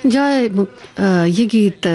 जय ये गीत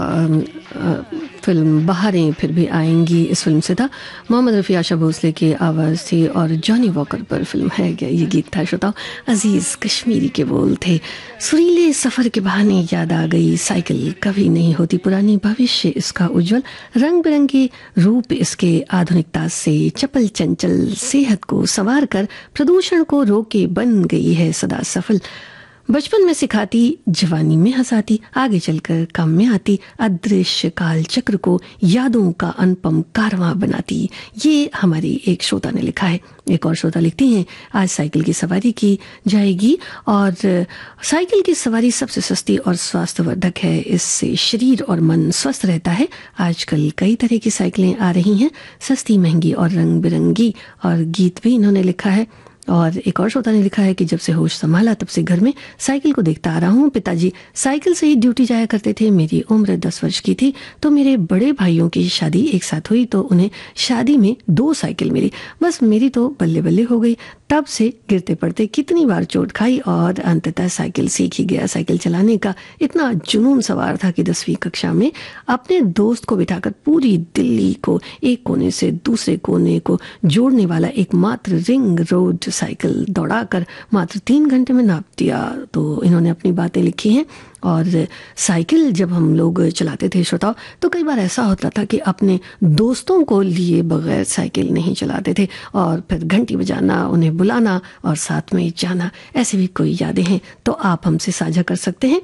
फिल्म बहारें फिर भी आएंगी इस फिल्म से था। मोहम्मद रफ़ी आशा भोसले की आवाज़ थी और जॉनी वॉकर पर फिल्म है क्या ये गीत था। श्रोताओ, अजीज़ कश्मीरी के बोल थे। सुरीले सफ़र के बहाने याद आ गई साइकिल, कभी नहीं होती पुरानी, भविष्य इसका उज्जवल, रंग बिरंगी रूप इसके आधुनिकता से चपल चंचल, सेहत को संवार कर प्रदूषण को रोके बन गई है सदा सफल। बचपन में सिखाती, जवानी में हंसाती, आगे चलकर काम में आती, अदृश्य काल चक्र को यादों का अनुपम कारवां बनाती। ये हमारी एक श्रोता ने लिखा है। एक और श्रोता लिखती हैं, आज साइकिल की सवारी की जाएगी और साइकिल की सवारी सबसे सस्ती और स्वास्थ्यवर्धक है। इससे शरीर और मन स्वस्थ रहता है। आजकल कई तरह की साइकिलें आ रही हैं, सस्ती, महंगी और रंग बिरंगी। और गीत भी इन्होंने लिखा है। और एक और श्रोता ने लिखा है कि जब से होश संभाला तब से घर में साइकिल को देखता आ रहा हूँ। पिताजी साइकिल से ही ड्यूटी जाया करते थे। मेरी उम्र 10 वर्ष की थी तो मेरे बड़े भाइयों की शादी एक साथ हुई तो उन्हें शादी में 2 साइकिल मिली। बस मेरी तो बल्ले बल्ले हो गई। तब से गिरते पड़ते कितनी बार चोट खाई और अंततः साइकिल सीख ही गया। साइकिल चलाने का इतना जुनून सवार था कि 10वीं कक्षा में अपने दोस्त को बिठाकर पूरी दिल्ली को एक कोने से दूसरे कोने को जोड़ने वाला एकमात्र रिंग रोड साइकिल दौड़ाकर मात्र 3 घंटे में नाप दिया। तो इन्होंने अपनी बातें लिखी हैं। और साइकिल जब हम लोग चलाते थे श्रोताओ, तो कई बार ऐसा होता था कि अपने दोस्तों को लिए बगैर साइकिल नहीं चलाते थे और फिर घंटी बजाना, उन्हें बुलाना और साथ में जाना, ऐसे भी कोई यादें हैं तो आप हमसे साझा कर सकते हैं।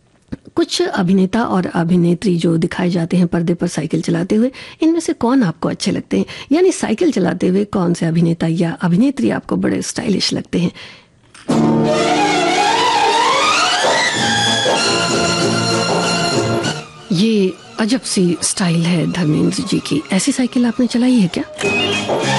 कुछ अभिनेता और अभिनेत्री जो दिखाए जाते हैं पर्दे पर साइकिल चलाते हुए, इनमें से कौन आपको अच्छे लगते हैं? यानी साइकिल चलाते हुए कौन से अभिनेता या अभिनेत्री आपको बड़े स्टाइलिश लगते हैं? ये अजब सी स्टाइल है धर्मेंद्र जी की। ऐसी साइकिल आपने चलाई है क्या?